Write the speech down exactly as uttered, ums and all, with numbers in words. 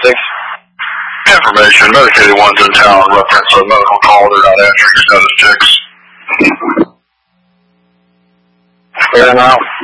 six. Information, medicated ones in town, reference a medical call, they're not answering status checks. Clear now.